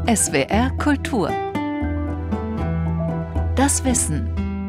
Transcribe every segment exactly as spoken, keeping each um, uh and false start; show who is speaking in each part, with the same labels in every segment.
Speaker 1: S W R Kultur. Das Wissen.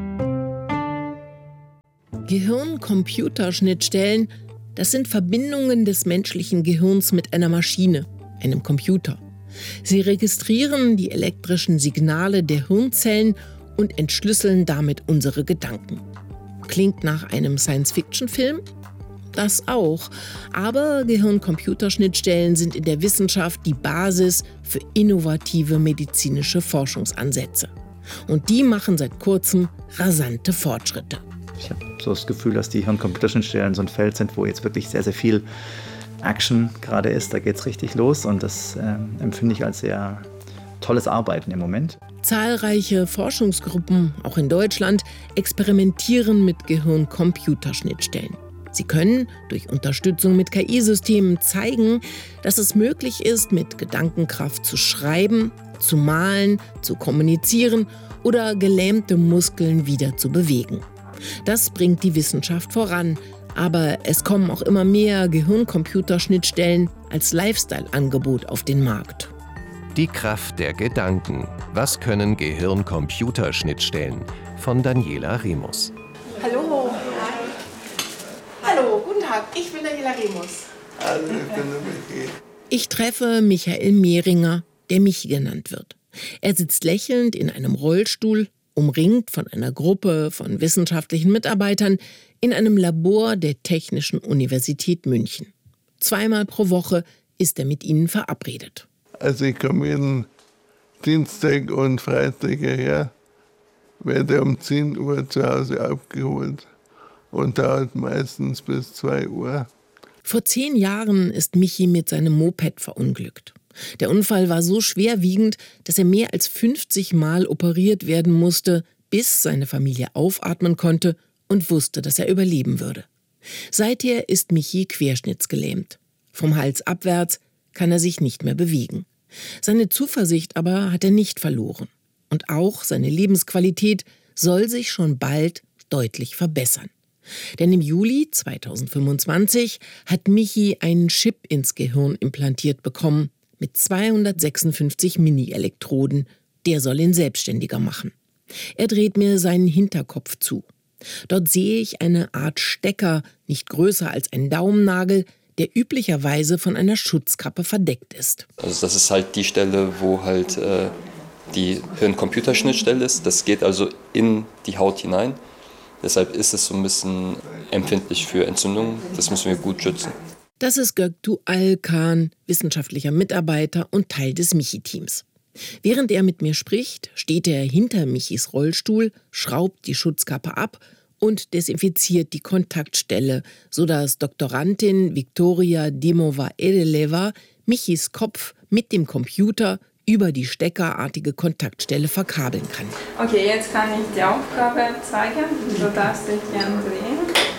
Speaker 2: Gehirn-Computer-Schnittstellen, das sind Verbindungen des menschlichen Gehirns mit einer Maschine, einem Computer. Sie registrieren die elektrischen Signale der Hirnzellen und entschlüsseln damit unsere Gedanken. Klingt nach einem Science-Fiction-Film? Das auch. Aber Gehirn-Computer-Schnittstellen sind in der Wissenschaft die Basis für innovative medizinische Forschungsansätze. Und die machen seit kurzem rasante Fortschritte.
Speaker 3: Ich habe so das Gefühl, dass die Hirn-Computer-Schnittstellen so ein Feld sind, wo jetzt wirklich sehr, sehr viel Action gerade ist. Da geht es richtig los und das äh, empfinde ich als sehr tolles Arbeiten im Moment.
Speaker 2: Zahlreiche Forschungsgruppen, auch in Deutschland, experimentieren mit Gehirn-Computer-Schnittstellen. Sie können durch Unterstützung mit K I-Systemen zeigen, dass es möglich ist, mit Gedankenkraft zu schreiben, zu malen, zu kommunizieren oder gelähmte Muskeln wieder zu bewegen. Das bringt die Wissenschaft voran, aber es kommen auch immer mehr Gehirn-Computer-Schnittstellen als Lifestyle-Angebot auf den Markt.
Speaker 4: Die Kraft der Gedanken. Was können Gehirn-Computer-Schnittstellen? Von Daniela Remus.
Speaker 5: Hallo. Hallo, guten Tag, ich bin Daniela Remus.
Speaker 6: Hallo, ich bin der Michi.
Speaker 2: Ich treffe Michael Mehringer, der Michi genannt wird. Er sitzt lächelnd in einem Rollstuhl, umringt von einer Gruppe von wissenschaftlichen Mitarbeitern in einem Labor der Technischen Universität München. Zweimal pro Woche ist er mit ihnen verabredet.
Speaker 6: Also ich komme jeden Dienstag und Freitag hierher, werde um zehn Uhr zu Hause abgeholt und dauert meistens bis zwei Uhr.
Speaker 2: Vor zehn Jahren ist Michi mit seinem Moped verunglückt. Der Unfall war so schwerwiegend, dass er mehr als fünfzig Mal operiert werden musste, bis seine Familie aufatmen konnte und wusste, dass er überleben würde. Seither ist Michi querschnittsgelähmt. Vom Hals abwärts kann er sich nicht mehr bewegen. Seine Zuversicht aber hat er nicht verloren. Und auch seine Lebensqualität soll sich schon bald deutlich verbessern. Denn im Juli zweitausendfünfundzwanzig hat Michi einen Chip ins Gehirn implantiert bekommen mit zweihundertsechsundfünfzig Mini-Elektroden. Der soll ihn selbstständiger machen. Er dreht mir seinen Hinterkopf zu. Dort sehe ich eine Art Stecker, nicht größer als ein Daumennagel, der üblicherweise von einer Schutzkappe verdeckt ist.
Speaker 7: Also das ist halt die Stelle, wo halt äh, die Hirn-Computer-Schnittstelle ist. Das geht also in die Haut hinein. Deshalb ist es so ein bisschen empfindlich für Entzündungen. Das müssen wir gut schützen.
Speaker 2: Das ist Göktuğ Alkan, wissenschaftlicher Mitarbeiter und Teil des Michi-Teams. Während er mit mir spricht, steht er hinter Michis Rollstuhl, schraubt die Schutzkappe ab und desinfiziert die Kontaktstelle, sodass Doktorandin Viktoria Dimova-Edeleva Michis Kopf mit dem Computer über die steckerartige Kontaktstelle verkabeln kann.
Speaker 8: Okay, jetzt kann ich die Aufgabe zeigen. Du darfst dich gerne drehen.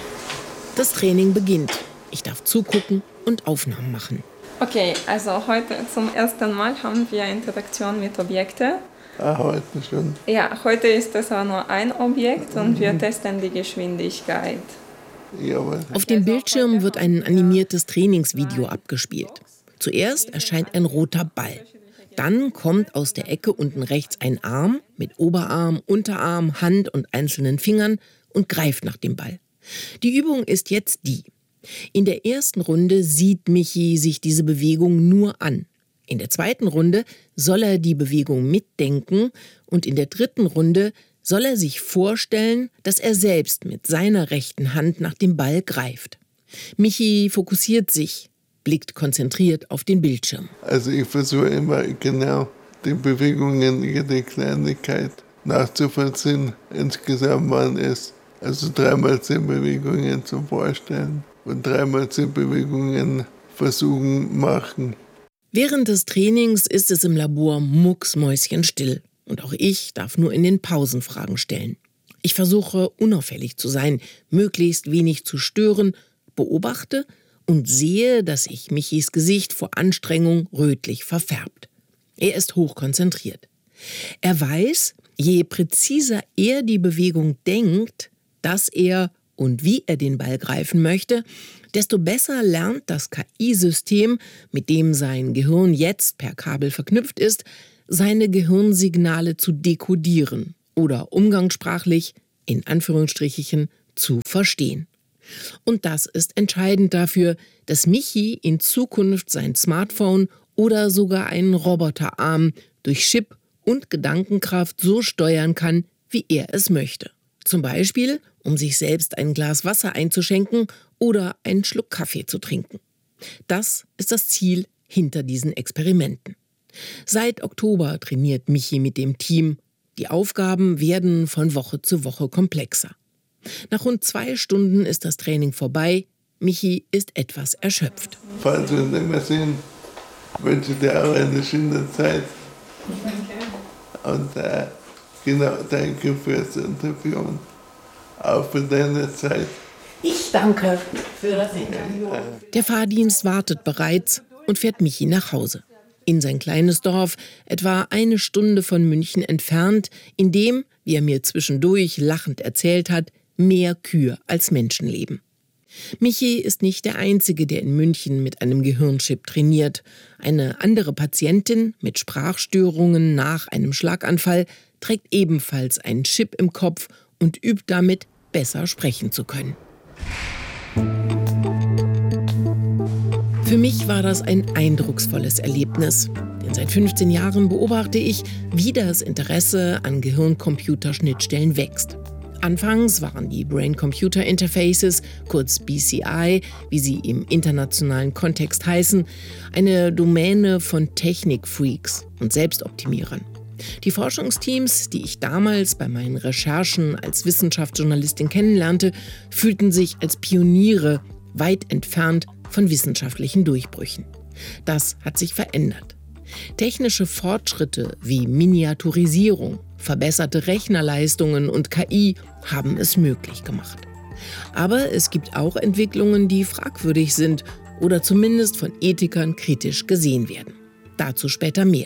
Speaker 2: Das Training beginnt. Ich darf zugucken und Aufnahmen machen.
Speaker 8: Okay, also heute zum ersten Mal haben wir Interaktion mit Objekten.
Speaker 6: Ah, heute schon.
Speaker 8: Ja, heute ist es auch nur ein Objekt und wir testen die Geschwindigkeit.
Speaker 6: Jawohl.
Speaker 2: Auf dem Bildschirm wird ein animiertes Trainingsvideo abgespielt. Zuerst erscheint ein roter Ball. Dann kommt aus der Ecke unten rechts ein Arm mit Oberarm, Unterarm, Hand und einzelnen Fingern und greift nach dem Ball. Die Übung ist jetzt die. In der ersten Runde sieht Michi sich diese Bewegung nur an. In der zweiten Runde soll er die Bewegung mitdenken und in der dritten Runde soll er sich vorstellen, dass er selbst mit seiner rechten Hand nach dem Ball greift. Michi fokussiert sich, blickt konzentriert auf den Bildschirm.
Speaker 6: Also ich versuche immer genau die Bewegungen, jede Kleinigkeit nachzuvollziehen. Insgesamt waren es also dreimal zehn Bewegungen zum Vorstellen und dreimal zehn Bewegungen versuchen machen.
Speaker 2: Während des Trainings ist es im Labor mucksmäuschenstill und auch ich darf nur in den Pausen Fragen stellen. Ich versuche unauffällig zu sein, möglichst wenig zu stören, beobachte und sehe, dass sich Michis Gesicht vor Anstrengung rötlich verfärbt. Er ist hochkonzentriert. Er weiß, je präziser er die Bewegung denkt, dass er und wie er den Ball greifen möchte, desto besser lernt das K I-System, mit dem sein Gehirn jetzt per Kabel verknüpft ist, seine Gehirnsignale zu dekodieren oder umgangssprachlich, in Anführungsstrichen, zu verstehen. Und das ist entscheidend dafür, dass Michi in Zukunft sein Smartphone oder sogar einen Roboterarm durch Chip und Gedankenkraft so steuern kann, wie er es möchte. Zum Beispiel, um sich selbst ein Glas Wasser einzuschenken oder einen Schluck Kaffee zu trinken. Das ist das Ziel hinter diesen Experimenten. Seit Oktober trainiert Michi mit dem Team. Die Aufgaben werden von Woche zu Woche komplexer. Nach rund zwei Stunden ist das Training vorbei. Michi ist etwas erschöpft.
Speaker 6: Falls wir uns nicht mehr sehen, wünsche ich dir auch eine schöne Zeit. Und äh, genau, danke fürs Interview und auch für deine Zeit.
Speaker 5: Ich danke für das Interview.
Speaker 2: Der Fahrdienst wartet bereits und fährt Michi nach Hause. In sein kleines Dorf, etwa eine Stunde von München entfernt, in dem, wie er mir zwischendurch lachend erzählt hat, mehr Kühe als Menschen leben. Michi ist nicht der Einzige, der in München mit einem Gehirnchip trainiert. Eine andere Patientin mit Sprachstörungen nach einem Schlaganfall trägt ebenfalls einen Chip im Kopf und übt damit, besser sprechen zu können. Für mich war das ein eindrucksvolles Erlebnis, denn seit fünfzehn Jahren beobachte ich, wie das Interesse an Gehirn-Computer-Schnittstellen wächst. Anfangs waren die Brain-Computer-Interfaces, kurz B C I, wie sie im internationalen Kontext heißen, eine Domäne von Technikfreaks und Selbstoptimierern. Die Forschungsteams, die ich damals bei meinen Recherchen als Wissenschaftsjournalistin kennenlernte, fühlten sich als Pioniere, weit entfernt von wissenschaftlichen Durchbrüchen. Das hat sich verändert. Technische Fortschritte wie Miniaturisierung, verbesserte Rechnerleistungen und K I haben es möglich gemacht. Aber es gibt auch Entwicklungen, die fragwürdig sind oder zumindest von Ethikern kritisch gesehen werden. Dazu später mehr.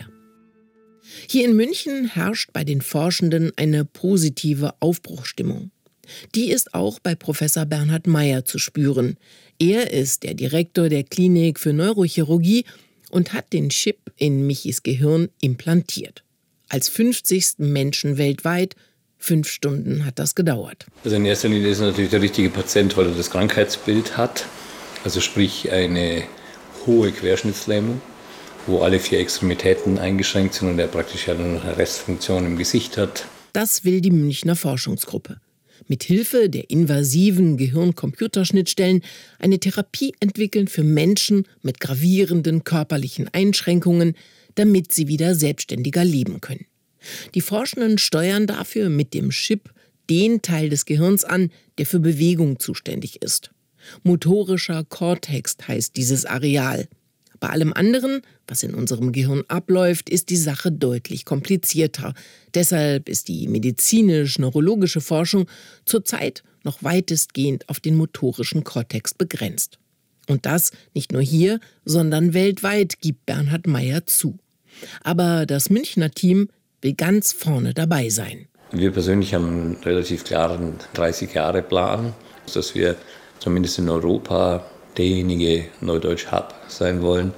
Speaker 2: Hier in München herrscht bei den Forschenden eine positive Aufbruchsstimmung. Die ist auch bei Professor Bernhard Meyer zu spüren. Er ist der Direktor der Klinik für Neurochirurgie und hat den Chip in Michis Gehirn implantiert. Als fünfzigsten Menschen weltweit. Fünf Stunden hat das gedauert.
Speaker 9: Also in erster Linie ist er natürlich der richtige Patient, weil er das Krankheitsbild hat. Also sprich eine hohe Querschnittslähmung, wo alle vier Extremitäten eingeschränkt sind und er praktisch ja nur noch eine Restfunktion im Gesicht hat.
Speaker 2: Das will die Münchner Forschungsgruppe. Mit Hilfe der invasiven Gehirn-Computer-Schnittstellen eine Therapie entwickeln für Menschen mit gravierenden körperlichen Einschränkungen, damit sie wieder selbstständiger leben können. Die Forschenden steuern dafür mit dem Chip den Teil des Gehirns an, der für Bewegung zuständig ist. Motorischer Kortex heißt dieses Areal. Bei allem anderen, was in unserem Gehirn abläuft, ist die Sache deutlich komplizierter. Deshalb ist die medizinisch-neurologische Forschung zurzeit noch weitestgehend auf den motorischen Kortex begrenzt. Und das nicht nur hier, sondern weltweit, gibt Bernhard Meyer zu. Aber das Münchner Team will ganz vorne dabei sein.
Speaker 9: Wir persönlich haben einen relativ klaren dreißig-Jahre-Plan, dass wir zumindest in Europa derjenige Neudeutsch-Hub sein wollen,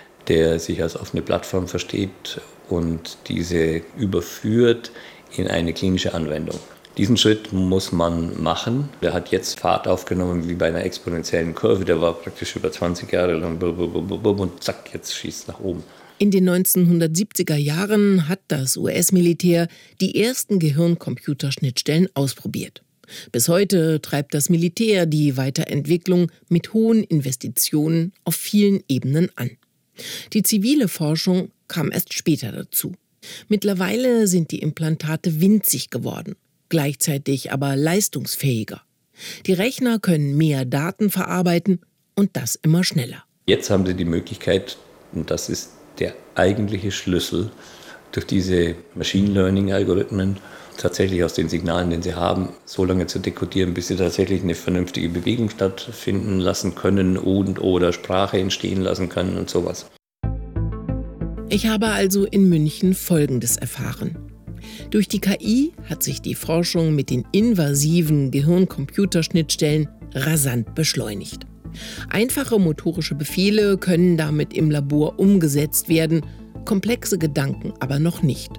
Speaker 9: der sich als offene Plattform versteht und diese überführt in eine klinische Anwendung. Diesen Schritt muss man machen. Der hat jetzt Fahrt aufgenommen wie bei einer exponentiellen Kurve. Der war praktisch über zwanzig Jahre lang und zack, jetzt schießt nach oben.
Speaker 2: In den neunzehnhundertsiebziger Jahren hat das U S-Militär die ersten Gehirn-Computer-Schnittstellen ausprobiert. Bis heute treibt das Militär die Weiterentwicklung mit hohen Investitionen auf vielen Ebenen an. Die zivile Forschung kam erst später dazu. Mittlerweile sind die Implantate winzig geworden, gleichzeitig aber leistungsfähiger. Die Rechner können mehr Daten verarbeiten und das immer schneller.
Speaker 9: Jetzt haben sie die Möglichkeit, und das ist der eigentliche Schlüssel, durch diese Machine Learning-Algorithmen tatsächlich aus den Signalen, den sie haben, so lange zu dekodieren, bis sie tatsächlich eine vernünftige Bewegung stattfinden lassen können und oder Sprache entstehen lassen können und sowas.
Speaker 2: Ich habe also in München Folgendes erfahren. Durch die K I hat sich die Forschung mit den invasiven Gehirn-Computer-Schnittstellen rasant beschleunigt. Einfache motorische Befehle können damit im Labor umgesetzt werden, komplexe Gedanken aber noch nicht.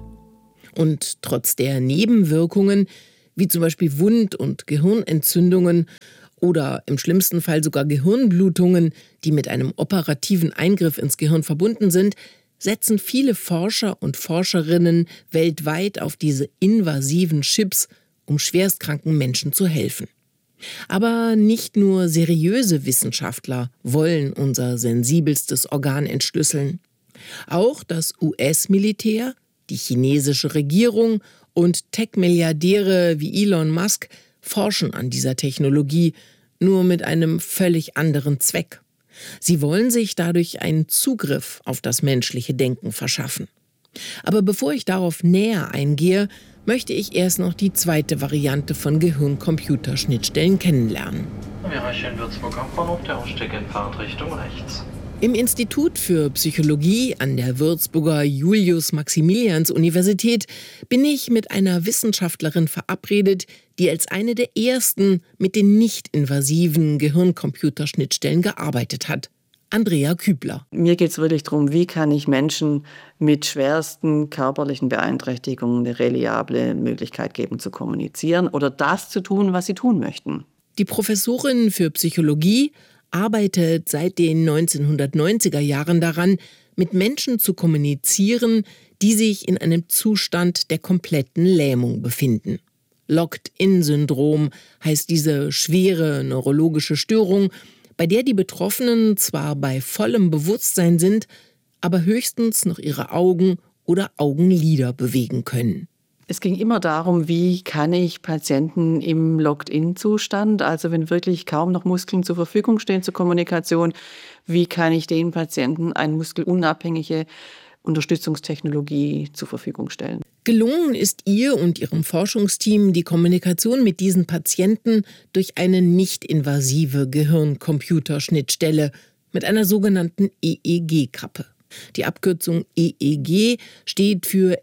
Speaker 2: Und trotz der Nebenwirkungen, wie zum Beispiel Wund- und Gehirnentzündungen oder im schlimmsten Fall sogar Gehirnblutungen, die mit einem operativen Eingriff ins Gehirn verbunden sind, setzen viele Forscher und Forscherinnen weltweit auf diese invasiven Chips, um schwerstkranken Menschen zu helfen. Aber nicht nur seriöse Wissenschaftler wollen unser sensibelstes Organ entschlüsseln. Auch das U S-Militär, die chinesische Regierung und Tech-Milliardäre wie Elon Musk forschen an dieser Technologie, nur mit einem völlig anderen Zweck. Sie wollen sich dadurch einen Zugriff auf das menschliche Denken verschaffen. Aber bevor ich darauf näher eingehe, möchte ich erst noch die zweite Variante von Gehirn-Computer-Schnittstellen kennenlernen.
Speaker 10: Wir erreichen Würzburg Hauptbahnhof, der Ausstieg in Fahrtrichtung rechts.
Speaker 2: Im Institut für Psychologie an der Würzburger Julius-Maximilians-Universität bin ich mit einer Wissenschaftlerin verabredet, die als eine der ersten mit den nicht-invasiven Gehirn-Computer-Schnittstellen gearbeitet hat. Andrea Kübler.
Speaker 11: Mir geht es wirklich darum, wie kann ich Menschen mit schwersten körperlichen Beeinträchtigungen eine reliable Möglichkeit geben, zu kommunizieren oder das zu tun, was sie tun möchten.
Speaker 2: Die Professorin für Psychologie arbeitet seit den neunzehnhundertneunziger Jahren daran, mit Menschen zu kommunizieren, die sich in einem Zustand der kompletten Lähmung befinden. Locked-in-Syndrom heißt diese schwere neurologische Störung, bei der die Betroffenen zwar bei vollem Bewusstsein sind, aber höchstens noch ihre Augen oder Augenlider bewegen können.
Speaker 11: Es ging immer darum, wie kann ich Patienten im Locked-in-Zustand, also wenn wirklich kaum noch Muskeln zur Verfügung stehen zur Kommunikation, wie kann ich den Patienten eine muskelunabhängige Unterstützungstechnologie zur Verfügung stellen.
Speaker 2: Gelungen ist ihr und ihrem Forschungsteam die Kommunikation mit diesen Patienten durch eine nicht-invasive Gehirn-Computer-Schnittstelle mit einer sogenannten E E G-Kappe. Die Abkürzung E E G steht für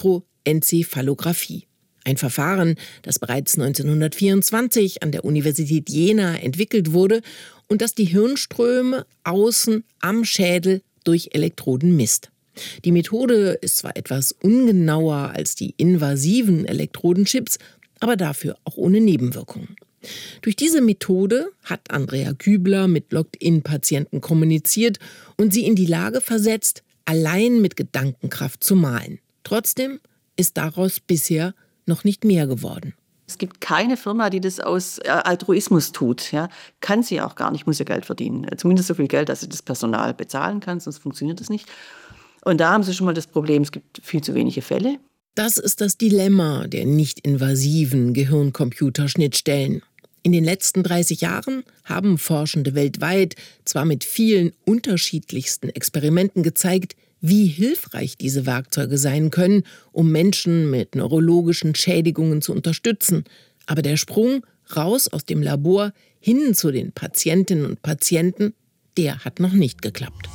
Speaker 2: Elektroenzephalographie. Ein Verfahren, das bereits neunzehnhundertvierundzwanzig an der Universität Jena entwickelt wurde und das die Hirnströme außen am Schädel durch Elektroden misst. Die Methode ist zwar etwas ungenauer als die invasiven Elektrodenchips, aber dafür auch ohne Nebenwirkungen. Durch diese Methode hat Andrea Kübler mit Locked-in-Patienten kommuniziert und sie in die Lage versetzt, allein mit Gedankenkraft zu malen. Trotzdem ist daraus bisher noch nicht mehr geworden.
Speaker 11: Es gibt keine Firma, die das aus Altruismus tut. Ja. Kann sie auch gar nicht, muss ja Geld verdienen. Zumindest so viel Geld, dass sie das Personal bezahlen kann, sonst funktioniert das nicht. Und da haben sie schon mal das Problem, es gibt viel zu wenige Fälle.
Speaker 2: Das ist das Dilemma der nicht-invasiven Gehirn-Computer-Schnittstellen. In den letzten dreißig Jahren haben Forschende weltweit zwar mit vielen unterschiedlichsten Experimenten gezeigt, wie hilfreich diese Werkzeuge sein können, um Menschen mit neurologischen Schädigungen zu unterstützen. Aber der Sprung raus aus dem Labor hin zu den Patientinnen und Patienten, der hat noch nicht geklappt.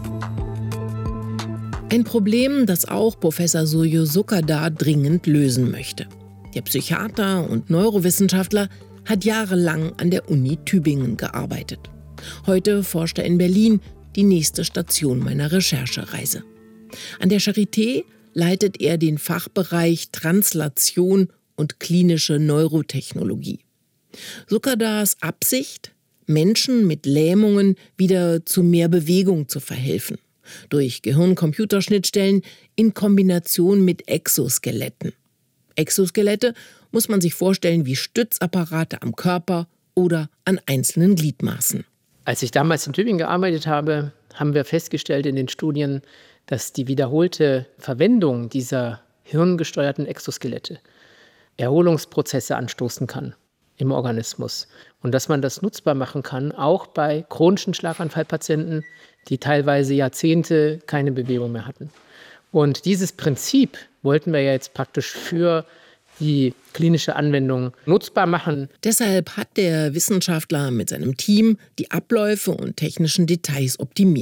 Speaker 2: Ein Problem, das auch Professor Suryo Sukkadar dringend lösen möchte. Der Psychiater und Neurowissenschaftler hat jahrelang an der Uni Tübingen gearbeitet. Heute forscht er in Berlin, die nächste Station meiner Recherchereise. An der Charité leitet er den Fachbereich Translation und klinische Neurotechnologie. Sukkadars Absicht, Menschen mit Lähmungen wieder zu mehr Bewegung zu verhelfen. Durch Gehirn-Computer-Schnittstellen in Kombination mit Exoskeletten. Exoskelette muss man sich vorstellen wie Stützapparate am Körper oder an einzelnen Gliedmaßen.
Speaker 12: Als ich damals in Tübingen gearbeitet habe, haben wir festgestellt in den Studien, dass die wiederholte Verwendung dieser hirngesteuerten Exoskelette Erholungsprozesse anstoßen kann im Organismus. Und dass man das nutzbar machen kann, auch bei chronischen Schlaganfallpatienten, die teilweise Jahrzehnte keine Bewegung mehr hatten. Und dieses Prinzip wollten wir ja jetzt praktisch für die klinische Anwendung nutzbar machen.
Speaker 2: Deshalb hat der Wissenschaftler mit seinem Team die Abläufe und technischen Details optimiert.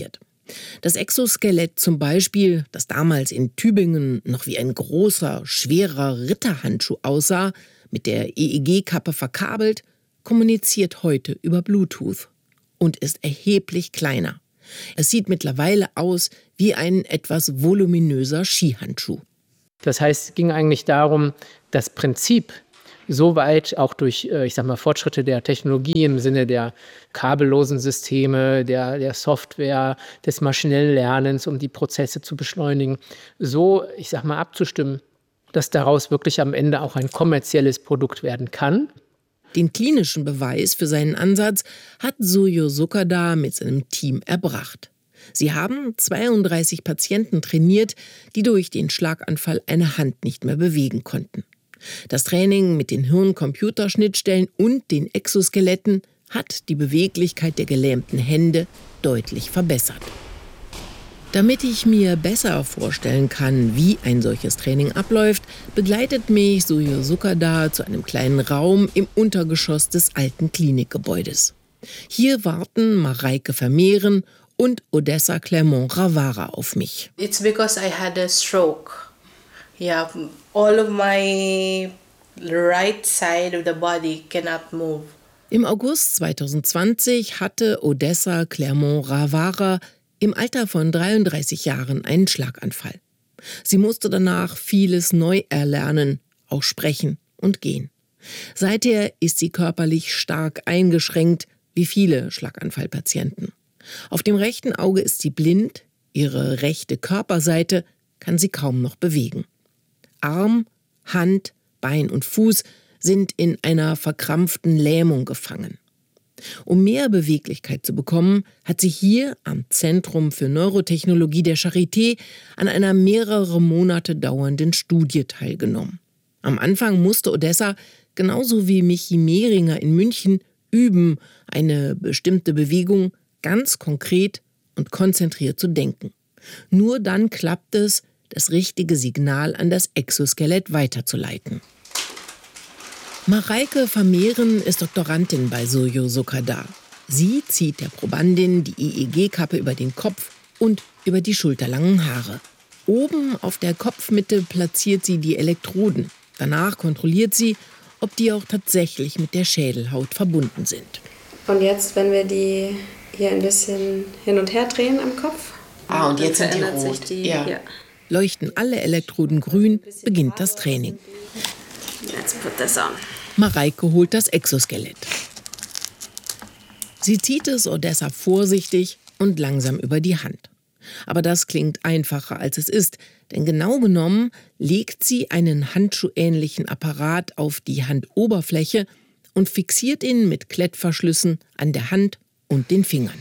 Speaker 2: Das Exoskelett zum Beispiel, das damals in Tübingen noch wie ein großer, schwerer Ritterhandschuh aussah, mit der E E G-Kappe verkabelt, kommuniziert heute über Bluetooth und ist erheblich kleiner. Es sieht mittlerweile aus wie ein etwas voluminöser Skihandschuh.
Speaker 12: Das heißt, es ging eigentlich darum, das Prinzip so weit auch durch, ich sag mal, Fortschritte der Technologie im Sinne der kabellosen Systeme, der, der Software, des maschinellen Lernens, um die Prozesse zu beschleunigen, so, ich sag mal, abzustimmen, dass daraus wirklich am Ende auch ein kommerzielles Produkt werden kann.
Speaker 2: Den klinischen Beweis für seinen Ansatz hat Suyo Sukada mit seinem Team erbracht. Sie haben zweiunddreißig Patienten trainiert, die durch den Schlaganfall eine Hand nicht mehr bewegen konnten. Das Training mit den Hirn-Computer-Schnittstellen und den Exoskeletten hat die Beweglichkeit der gelähmten Hände deutlich verbessert. Damit ich mir besser vorstellen kann, wie ein solches Training abläuft, begleitet mich Suyo Sukada zu einem kleinen Raum im Untergeschoss des alten Klinikgebäudes. Hier warten Mareike Vermehren und Odessa Clermont-Ravara auf mich.
Speaker 13: It's because I had a stroke. Yeah, all of my right side of the body cannot move.
Speaker 2: Im August zweitausendzwanzig hatte Odessa Clermont-Ravara im Alter von dreiunddreißig Jahren einen Schlaganfall. Sie musste danach vieles neu erlernen, auch sprechen und gehen. Seither ist sie körperlich stark eingeschränkt, wie viele Schlaganfallpatienten. Auf dem rechten Auge ist sie blind, ihre rechte Körperseite kann sie kaum noch bewegen. Arm, Hand, Bein und Fuß sind in einer verkrampften Lähmung gefangen. Um mehr Beweglichkeit zu bekommen, hat sie hier am Zentrum für Neurotechnologie der Charité an einer mehrere Monate dauernden Studie teilgenommen. Am Anfang musste Odessa, genauso wie Michi Mehringer in München, üben, eine bestimmte Bewegung ganz konkret und konzentriert zu denken. Nur dann klappt es, das richtige Signal an das Exoskelett weiterzuleiten. Mareike Vermehren ist Doktorandin bei Suyo Sukada. Sie zieht der Probandin die E E G-Kappe über den Kopf und über die schulterlangen Haare. Oben auf der Kopfmitte platziert sie die Elektroden. Danach kontrolliert sie, ob die auch tatsächlich mit der Schädelhaut verbunden sind.
Speaker 14: Und jetzt, wenn wir die hier ein bisschen hin und her drehen am Kopf.
Speaker 5: Ah, und jetzt sind die
Speaker 14: verändert
Speaker 5: rot.
Speaker 14: sich die,
Speaker 5: Ja.
Speaker 14: ja.
Speaker 2: Leuchten alle Elektroden grün, beginnt das Training.
Speaker 14: Let's put this on.
Speaker 2: Mareike holt das Exoskelett. Sie zieht es Odessa vorsichtig und langsam über die Hand. Aber das klingt einfacher, als es ist, denn genau genommen legt sie einen handschuhähnlichen Apparat auf die Handoberfläche und fixiert ihn mit Klettverschlüssen an der Hand und den Fingern.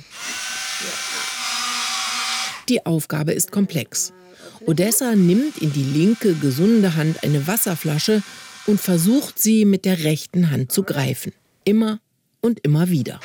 Speaker 2: Die Aufgabe ist komplex. Odessa nimmt in die linke, gesunde Hand eine Wasserflasche und versucht, sie mit der rechten Hand zu greifen. Immer und immer wieder.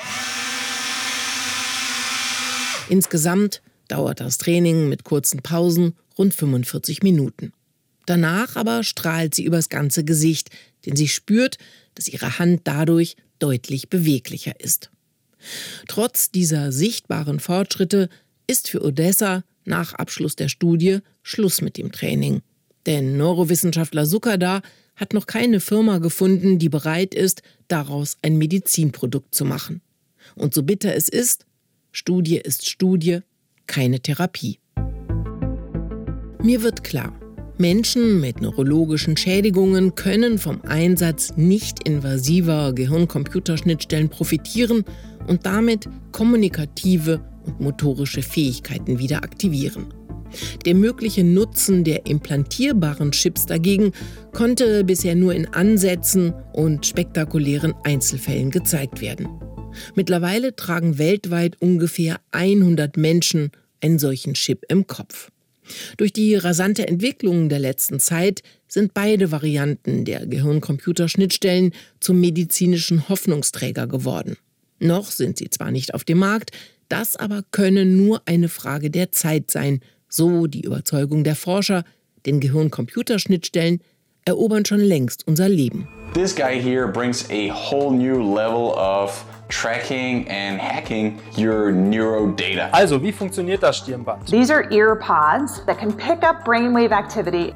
Speaker 2: Insgesamt dauert das Training mit kurzen Pausen rund fünfundvierzig Minuten. Danach aber strahlt sie übers ganze Gesicht, denn sie spürt, dass ihre Hand dadurch deutlich beweglicher ist. Trotz dieser sichtbaren Fortschritte ist für Odessa nach Abschluss der Studie Schluss mit dem Training. Denn Neurowissenschaftler Sukada hat noch keine Firma gefunden, die bereit ist, daraus ein Medizinprodukt zu machen. Und so bitter es ist, Studie ist Studie, keine Therapie. Mir wird klar, Menschen mit neurologischen Schädigungen können vom Einsatz nicht-invasiver Gehirn-Computerschnittstellen profitieren und damit kommunikative und motorische Fähigkeiten wieder aktivieren. Der mögliche Nutzen der implantierbaren Chips dagegen konnte bisher nur in Ansätzen und spektakulären Einzelfällen gezeigt werden. Mittlerweile tragen weltweit ungefähr hundert Menschen einen solchen Chip im Kopf. Durch die rasante Entwicklung der letzten Zeit sind beide Varianten der Gehirn-Computer-Schnittstellen zum medizinischen Hoffnungsträger geworden. Noch sind sie zwar nicht auf dem Markt, das aber könne nur eine Frage der Zeit sein, so die Überzeugung der Forscher, denn Gehirn-Computer-Schnittstellen erobern schon längst unser Leben.
Speaker 15: This guy here brings a whole new level of tracking and hacking your neurodata.
Speaker 16: Also, wie funktioniert das Stirnband?
Speaker 17: These are ear pods that can pick up brainwave activity.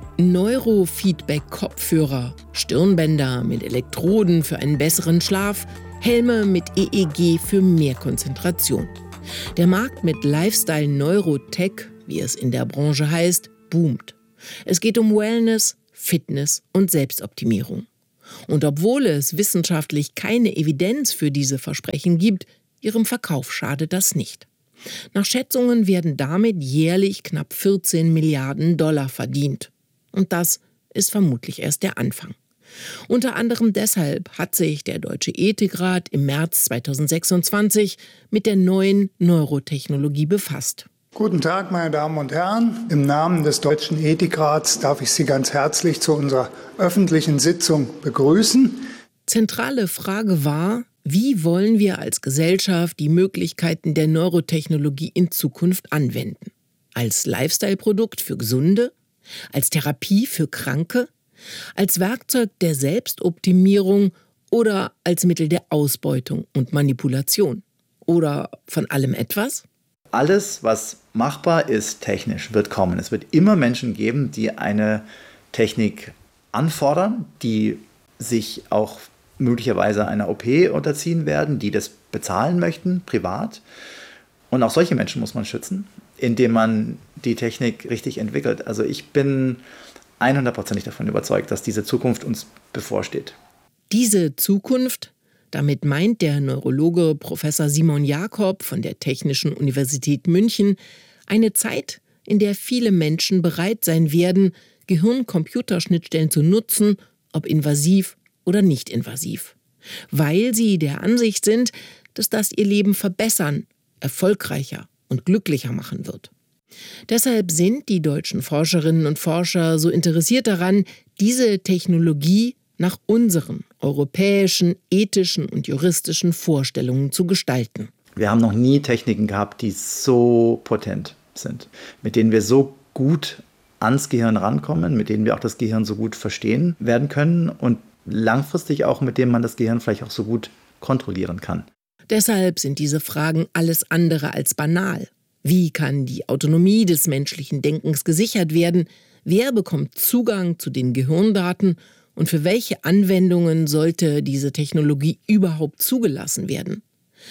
Speaker 2: Neurofeedback-Kopfhörer, Stirnbänder mit Elektroden für einen besseren Schlaf, Helme mit E E G für mehr Konzentration. Der Markt mit Lifestyle Neurotech, wie es in der Branche heißt, boomt. Es geht um Wellness, Fitness und Selbstoptimierung. Und obwohl es wissenschaftlich keine Evidenz für diese Versprechen gibt, ihrem Verkauf schadet das nicht. Nach Schätzungen werden damit jährlich knapp vierzehn Milliarden Dollar verdient. Und das ist vermutlich erst der Anfang. Unter anderem deshalb hat sich der Deutsche Ethikrat im März zweitausendsechsundzwanzig mit der neuen Neurotechnologie befasst.
Speaker 18: Guten Tag, meine Damen und Herren. Im Namen des Deutschen Ethikrats darf ich Sie ganz herzlich zu unserer öffentlichen Sitzung begrüßen.
Speaker 2: Zentrale Frage war, wie wollen wir als Gesellschaft die Möglichkeiten der Neurotechnologie in Zukunft anwenden? Als Lifestyle-Produkt für Gesunde? Als Therapie für Kranke? Als Werkzeug der Selbstoptimierung oder als Mittel der Ausbeutung und Manipulation? Oder von allem etwas?
Speaker 3: Alles, was machbar ist technisch, wird kommen. Es wird immer Menschen geben, die eine Technik anfordern, die sich auch möglicherweise einer O P unterziehen werden, die das bezahlen möchten, privat. Und auch solche Menschen muss man schützen, indem man die Technik richtig entwickelt. Also ich bin hundertprozentig davon überzeugt, dass diese Zukunft uns bevorsteht.
Speaker 2: Diese Zukunft? Damit meint der Neurologe Professor Simon Jakob von der Technischen Universität München eine Zeit, in der viele Menschen bereit sein werden, Gehirn-Computerschnittstellen zu nutzen, ob invasiv oder nicht invasiv, weil sie der Ansicht sind, dass das ihr Leben verbessern, erfolgreicher und glücklicher machen wird. Deshalb sind die deutschen Forscherinnen und Forscher so interessiert daran, diese Technologie nach unseren europäischen, ethischen und juristischen Vorstellungen zu gestalten.
Speaker 3: Wir haben noch nie Techniken gehabt, die so potent sind, mit denen wir so gut ans Gehirn rankommen, mit denen wir auch das Gehirn so gut verstehen werden können und langfristig auch mit denen man das Gehirn vielleicht auch so gut kontrollieren kann.
Speaker 2: Deshalb sind diese Fragen alles andere als banal. Wie kann die Autonomie des menschlichen Denkens gesichert werden? Wer bekommt Zugang zu den Gehirndaten? Und für welche Anwendungen sollte diese Technologie überhaupt zugelassen werden?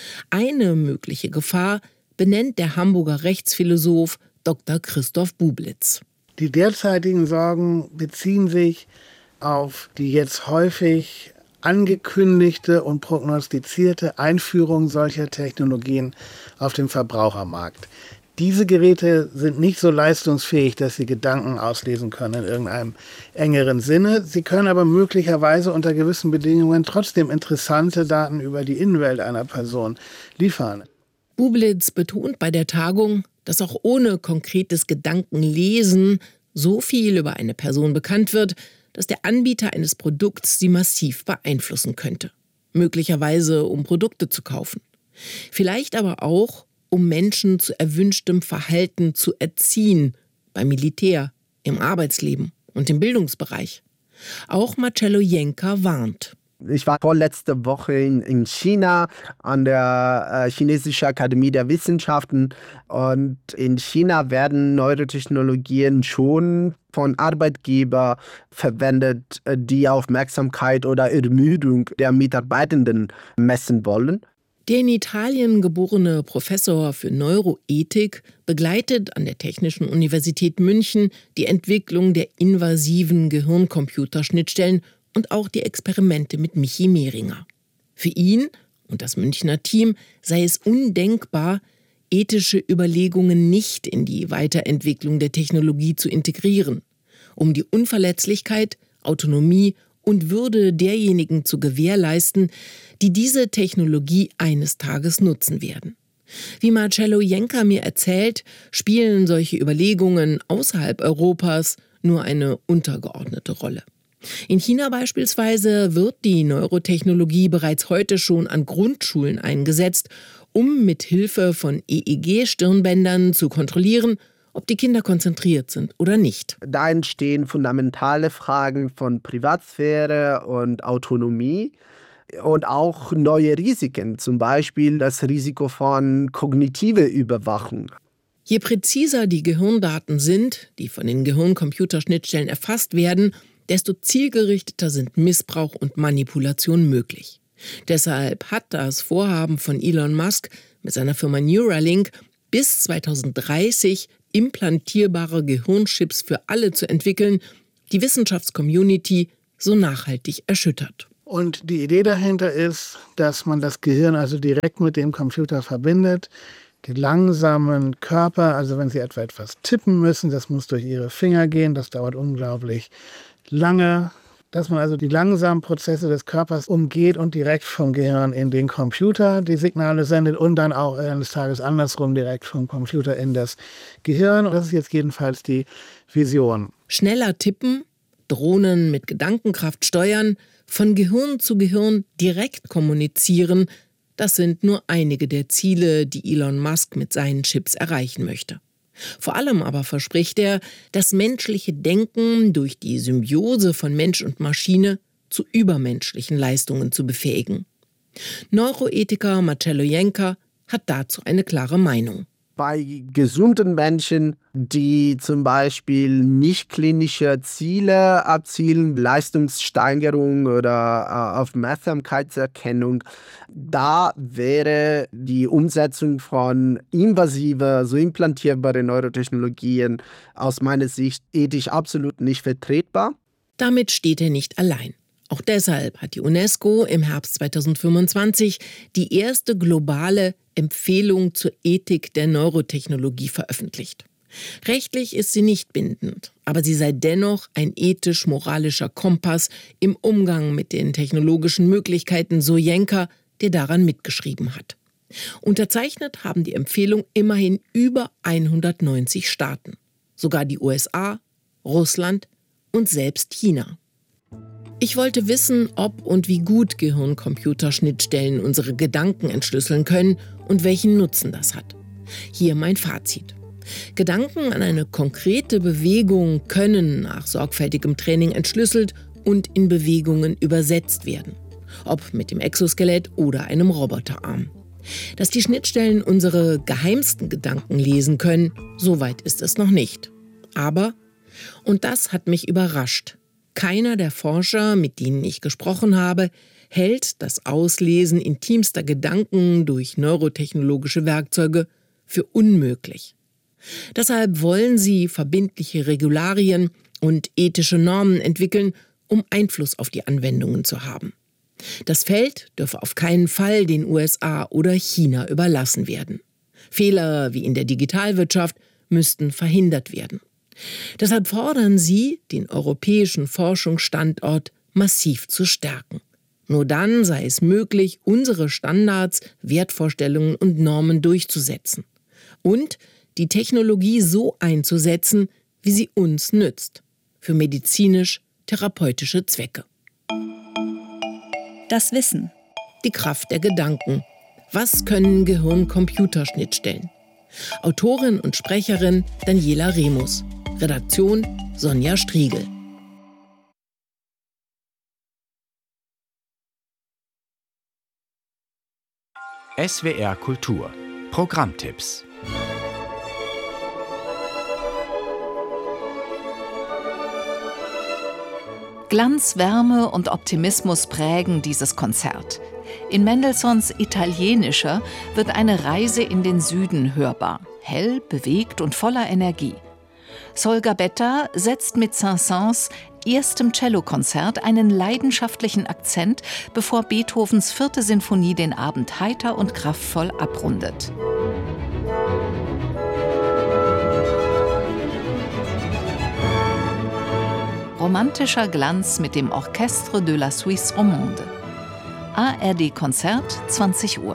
Speaker 2: Eine mögliche Gefahr benennt der Hamburger Rechtsphilosoph Doktor Christoph Bublitz.
Speaker 19: Die derzeitigen Sorgen beziehen sich auf die jetzt häufig angekündigte und prognostizierte Einführung solcher Technologien auf dem Verbrauchermarkt. Diese Geräte sind nicht so leistungsfähig, dass sie Gedanken auslesen können in irgendeinem engeren Sinne. Sie können aber möglicherweise unter gewissen Bedingungen trotzdem interessante Daten über die Innenwelt einer Person liefern.
Speaker 2: Bublitz betont bei der Tagung, dass auch ohne konkretes Gedankenlesen so viel über eine Person bekannt wird, dass der Anbieter eines Produkts sie massiv beeinflussen könnte. Möglicherweise, um Produkte zu kaufen. Vielleicht aber auch, um Menschen zu erwünschtem Verhalten zu erziehen, beim Militär, im Arbeitsleben und im Bildungsbereich. Auch Marcello Jenka warnt.
Speaker 20: Ich war vorletzte Woche in, in China an der äh, Chinesischen Akademie der Wissenschaften und in China werden Neurotechnologien schon von Arbeitgebern verwendet, die Aufmerksamkeit oder Ermüdung der Mitarbeitenden messen wollen.
Speaker 2: Der in Italien geborene Professor für Neuroethik begleitet an der Technischen Universität München die Entwicklung der invasiven Gehirn-Computer-Schnittstellen und auch die Experimente mit Michi Mehringer. Für ihn und das Münchner Team sei es undenkbar, ethische Überlegungen nicht in die Weiterentwicklung der Technologie zu integrieren, um die Unverletzlichkeit, Autonomie und Würde derjenigen zu gewährleisten, die diese Technologie eines Tages nutzen werden. Wie Marcello Jenka mir erzählt, spielen solche Überlegungen außerhalb Europas nur eine untergeordnete Rolle. In China beispielsweise wird die Neurotechnologie bereits heute schon an Grundschulen eingesetzt, um mit Hilfe von E E G-Stirnbändern zu kontrollieren, ob die Kinder konzentriert sind oder nicht.
Speaker 20: Da entstehen fundamentale Fragen von Privatsphäre und Autonomie. und auch neue Risiken, zum Beispiel das Risiko von kognitiver Überwachung.
Speaker 2: Je präziser die Gehirndaten sind, die von den Gehirn-Computer-Schnittstellen erfasst werden, desto zielgerichteter sind Missbrauch und Manipulation möglich. Deshalb hat das Vorhaben von Elon Musk mit seiner Firma Neuralink bis zweitausenddreißig implantierbare Gehirnchips für alle zu entwickeln, die Wissenschaftscommunity so nachhaltig erschüttert.
Speaker 19: Und die Idee dahinter ist, dass man das Gehirn also direkt mit dem Computer verbindet. Die langsamen Körper, also wenn Sie etwa etwas tippen müssen, das muss durch Ihre Finger gehen, das dauert unglaublich lange. Dass man also die langsamen Prozesse des Körpers umgeht und direkt vom Gehirn in den Computer die Signale sendet und dann auch eines Tages andersrum direkt vom Computer in das Gehirn. Und das ist jetzt jedenfalls die Vision.
Speaker 2: Schneller tippen, Drohnen mit Gedankenkraft steuern, von Gehirn zu Gehirn direkt kommunizieren, das sind nur einige der Ziele, die Elon Musk mit seinen Chips erreichen möchte. Vor allem aber verspricht er, das menschliche Denken durch die Symbiose von Mensch und Maschine zu übermenschlichen Leistungen zu befähigen. Neuroethiker Marcello Jenker hat dazu eine klare Meinung.
Speaker 20: Bei gesunden Menschen, die zum Beispiel nicht klinische Ziele abzielen, Leistungssteigerung oder äh, Aufmerksamkeitserkennung, da wäre die Umsetzung von invasiver, so implantierbaren Neurotechnologien aus meiner Sicht ethisch absolut nicht vertretbar.
Speaker 2: Damit steht er nicht allein. Auch deshalb hat die UNESCO im Herbst zweitausendfünfundzwanzig die erste globale Empfehlung zur Ethik der Neurotechnologie veröffentlicht. Rechtlich ist sie nicht bindend, aber sie sei dennoch ein ethisch-moralischer Kompass im Umgang mit den technologischen Möglichkeiten, so Jenker, der daran mitgeschrieben hat. Unterzeichnet haben die Empfehlung immerhin über hundertneunzig Staaten, sogar die U S A, Russland und selbst China. Ich wollte wissen, ob und wie gut Gehirn-Computer-Schnittstellen unsere Gedanken entschlüsseln können und welchen Nutzen das hat. Hier mein Fazit. Gedanken an eine konkrete Bewegung können nach sorgfältigem Training entschlüsselt und in Bewegungen übersetzt werden. Ob mit dem Exoskelett oder einem Roboterarm. Dass die Schnittstellen unsere geheimsten Gedanken lesen können, so weit ist es noch nicht. Aber, und das hat mich überrascht, keiner der Forscher, mit denen ich gesprochen habe, hält das Auslesen intimster Gedanken durch neurotechnologische Werkzeuge für unmöglich. Deshalb wollen sie verbindliche Regularien und ethische Normen entwickeln, um Einfluss auf die Anwendungen zu haben. Das Feld dürfe auf keinen Fall den U S A oder China überlassen werden. Fehler wie in der Digitalwirtschaft müssten verhindert werden. Deshalb fordern sie, den europäischen Forschungsstandort massiv zu stärken. Nur dann sei es möglich, unsere Standards, Wertvorstellungen und Normen durchzusetzen. Und die Technologie so einzusetzen, wie sie uns nützt. Für medizinisch-therapeutische Zwecke.
Speaker 1: Das Wissen.
Speaker 2: Die Kraft der Gedanken. Was können Gehirn-Computer-Schnittstellen? Autorin und Sprecherin Daniela Remus. Redaktion Sonja Striegel.
Speaker 21: S W R Kultur. Programmtipps.
Speaker 1: Glanz, Wärme und Optimismus prägen dieses Konzert. In Mendelssohns Italienischer wird eine Reise in den Süden hörbar. Hell, bewegt und voller Energie. Sol Gabetta setzt mit Saint-Saëns erstem Cellokonzert einen leidenschaftlichen Akzent, bevor Beethovens vierte Sinfonie den Abend heiter und kraftvoll abrundet. Romantischer Glanz mit dem Orchestre de la Suisse Romande. A R D-Konzert, zwanzig Uhr.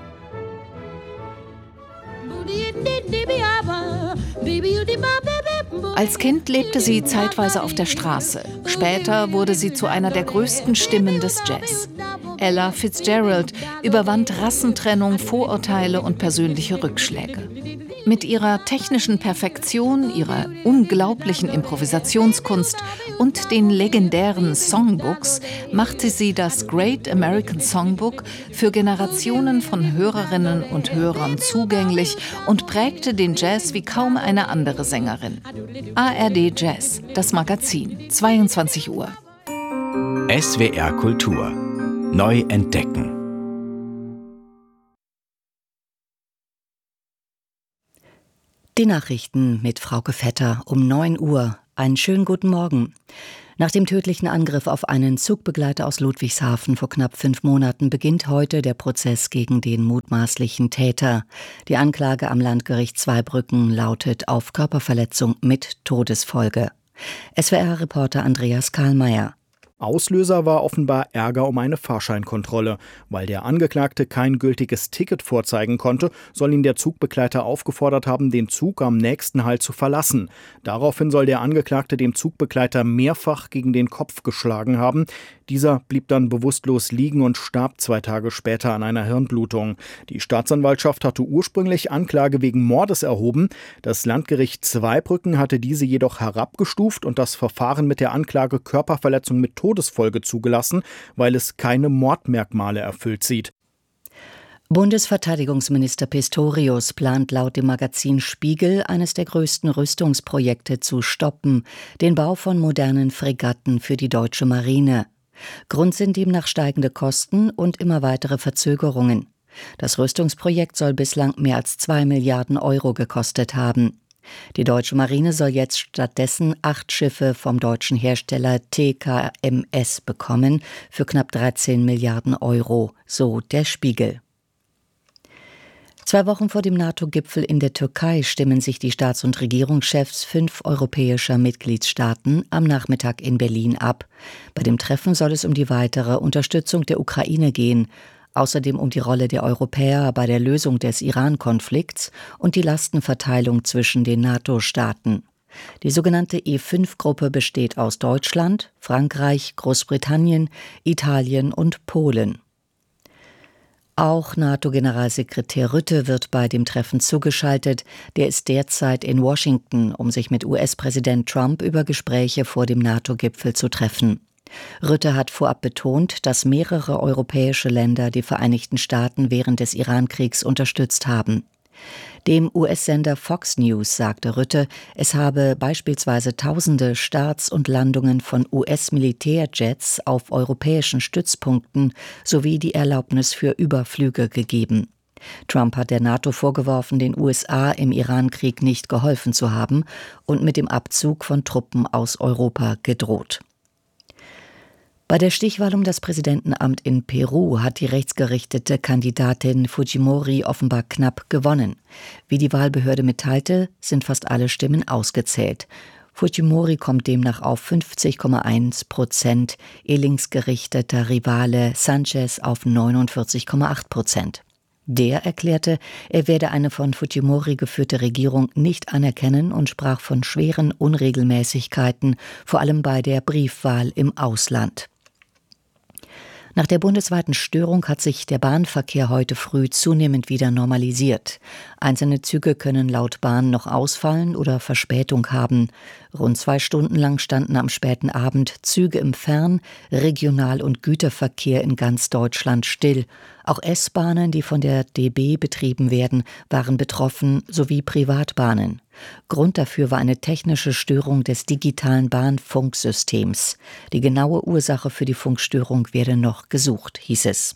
Speaker 1: Als Kind lebte sie zeitweise auf der Straße. Später wurde sie zu einer der größten Stimmen des Jazz. Ella Fitzgerald überwand Rassentrennung, Vorurteile und persönliche Rückschläge. Mit ihrer technischen Perfektion, ihrer unglaublichen Improvisationskunst und den legendären Songbooks machte sie das Great American Songbook für Generationen von Hörerinnen und Hörern zugänglich und prägte den Jazz wie kaum eine andere Sängerin. A R D Jazz, das Magazin, zweiundzwanzig Uhr.
Speaker 21: S W R Kultur. Neu entdecken.
Speaker 4: Die Nachrichten mit Frauke Vetter um neun Uhr. Einen schönen guten Morgen. Nach dem tödlichen Angriff auf einen Zugbegleiter aus Ludwigshafen vor knapp fünf Monaten beginnt heute der Prozess gegen den mutmaßlichen Täter. Die Anklage am Landgericht Zweibrücken lautet auf Körperverletzung mit Todesfolge. S W R-Reporter Andreas Karlmeier.
Speaker 22: Auslöser war offenbar Ärger um eine Fahrscheinkontrolle. Weil der Angeklagte kein gültiges Ticket vorzeigen konnte, soll ihn der Zugbegleiter aufgefordert haben, den Zug am nächsten Halt zu verlassen. Daraufhin soll der Angeklagte dem Zugbegleiter mehrfach gegen den Kopf geschlagen haben. Dieser blieb dann bewusstlos liegen und starb zwei Tage später an einer Hirnblutung. Die Staatsanwaltschaft hatte ursprünglich Anklage wegen Mordes erhoben. Das Landgericht Zweibrücken hatte diese jedoch herabgestuft und das Verfahren mit der Anklage Körperverletzung mit Todesfolge zugelassen, weil es keine Mordmerkmale erfüllt sieht.
Speaker 4: Bundesverteidigungsminister Pistorius plant laut dem Magazin Spiegel, eines der größten Rüstungsprojekte zu stoppen, den Bau von modernen Fregatten für die deutsche Marine. Grund sind demnach steigende Kosten und immer weitere Verzögerungen. Das Rüstungsprojekt soll bislang mehr als zwei Milliarden Euro gekostet haben. Die deutsche Marine soll jetzt stattdessen acht Schiffe vom deutschen Hersteller T K M S bekommen für knapp dreizehn Milliarden Euro, so der Spiegel. Zwei Wochen vor dem NATO-Gipfel in der Türkei stimmen sich die Staats- und Regierungschefs fünf europäischer Mitgliedstaaten am Nachmittag in Berlin ab. Bei dem Treffen soll es um die weitere Unterstützung der Ukraine gehen, außerdem um die Rolle der Europäer bei der Lösung des Iran-Konflikts und die Lastenverteilung zwischen den NATO-Staaten. Die sogenannte E fünf Gruppe besteht aus Deutschland, Frankreich, Großbritannien, Italien und Polen. Auch NATO-Generalsekretär Rutte wird bei dem Treffen zugeschaltet. Der ist derzeit in Washington, um sich mit U S-Präsident Trump über Gespräche vor dem NATO-Gipfel zu treffen. Rutte hat vorab betont, dass mehrere europäische Länder die Vereinigten Staaten während des Iran-Kriegs unterstützt haben. Dem U S-Sender Fox News sagte Rutte, es habe beispielsweise tausende Starts und Landungen von U S-Militärjets auf europäischen Stützpunkten sowie die Erlaubnis für Überflüge gegeben. Trump hat der NATO vorgeworfen, den U S A im Iran-Krieg nicht geholfen zu haben und mit dem Abzug von Truppen aus Europa gedroht. Bei der Stichwahl um das Präsidentenamt in Peru hat die rechtsgerichtete Kandidatin Fujimori offenbar knapp gewonnen. Wie die Wahlbehörde mitteilte, sind fast alle Stimmen ausgezählt. Fujimori kommt demnach auf fünfzig Komma eins Prozent, ihr linksgerichteter Rivale Sanchez auf neunundvierzig Komma acht Prozent. Der erklärte, er werde eine von Fujimori geführte Regierung nicht anerkennen und sprach von schweren Unregelmäßigkeiten, vor allem bei der Briefwahl im Ausland. Nach der bundesweiten Störung hat sich der Bahnverkehr heute früh zunehmend wieder normalisiert. Einzelne Züge können laut Bahn noch ausfallen oder Verspätung haben. Rund zwei Stunden lang standen am späten Abend Züge im Fern-, Regional- und Güterverkehr in ganz Deutschland still. Auch S-Bahnen, die von der D B betrieben werden, waren betroffen, sowie Privatbahnen. Grund dafür war eine technische Störung des digitalen Bahnfunksystems. Die genaue Ursache für die Funkstörung werde noch gesucht, hieß es.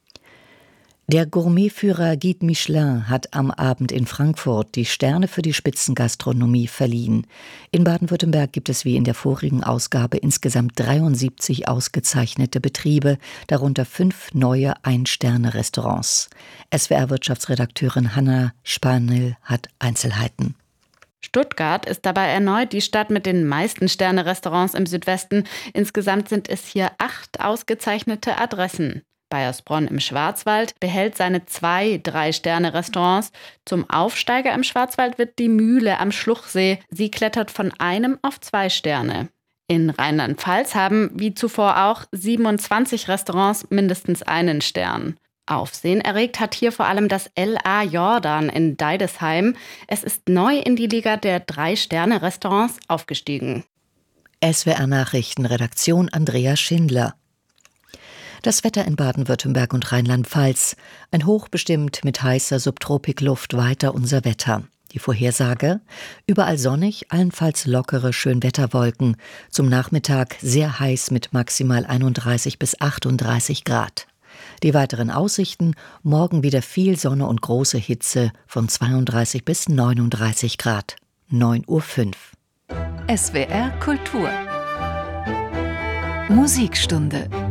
Speaker 4: Der Gourmetführer Guide Michelin hat am Abend in Frankfurt die Sterne für die Spitzengastronomie verliehen. In Baden-Württemberg gibt es wie in der vorigen Ausgabe insgesamt dreiundsiebzig ausgezeichnete Betriebe, darunter fünf neue Ein-Sterne-Restaurants. S W R-Wirtschaftsredakteurin Hanna Spanel hat Einzelheiten.
Speaker 23: Stuttgart ist dabei erneut die Stadt mit den meisten Sterne-Restaurants im Südwesten. Insgesamt sind es hier acht ausgezeichnete Adressen. Baiersbronn im Schwarzwald behält seine zwei Drei-Sterne-Restaurants. Zum Aufsteiger im Schwarzwald wird die Mühle am Schluchsee. Sie klettert von einem auf zwei Sterne. In Rheinland-Pfalz haben, wie zuvor auch, siebenundzwanzig Restaurants mindestens einen Stern. Aufsehen erregt hat hier vor allem das L A Jordan in Deidesheim. Es ist neu in die Liga der Drei-Sterne-Restaurants aufgestiegen.
Speaker 4: S W R-Nachrichten, Redaktion Andrea Schindler. Das Wetter in Baden-Württemberg und Rheinland-Pfalz. Ein Hoch bestimmt mit heißer Subtropikluft weiter unser Wetter. Die Vorhersage: überall sonnig, allenfalls lockere Schönwetterwolken. Zum Nachmittag sehr heiß mit maximal einunddreißig bis achtunddreißig Grad. Die weiteren Aussichten: morgen wieder viel Sonne und große Hitze von zweiunddreißig bis neununddreißig Grad. neun Uhr fünf.
Speaker 1: S W R Kultur Musikstunde